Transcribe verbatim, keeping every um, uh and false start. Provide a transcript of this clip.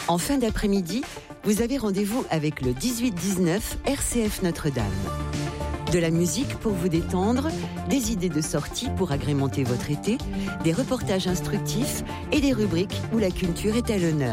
En fin d'après-midi, vous avez rendez-vous avec le dix-huit dix-neuf R C F Notre-Dame. De la musique pour vous détendre, des idées de sortie pour agrémenter votre été, des reportages instructifs et des rubriques où la culture est à l'honneur.